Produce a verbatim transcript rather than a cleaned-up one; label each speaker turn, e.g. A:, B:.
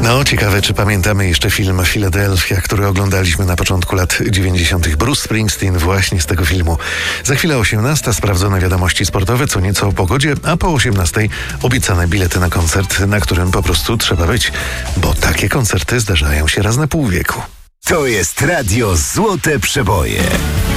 A: No, ciekawe, czy pamiętamy jeszcze film Philadelphia, który oglądaliśmy na początku lat dziewięćdziesiątych. Bruce Springsteen właśnie z tego filmu. Za chwilę osiemnasta, sprawdzone wiadomości sportowe, co nieco o pogodzie, a po osiemnastej obiecane bilety na koncert, na którym po prostu trzeba być, bo takie koncerty zdarzają się raz na pół wieku.
B: To jest Radio Złote Przeboje.